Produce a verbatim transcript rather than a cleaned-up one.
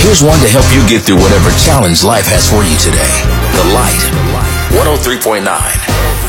Here's one to help you get through whatever challenge life has for you today. The Light, one oh three point nine.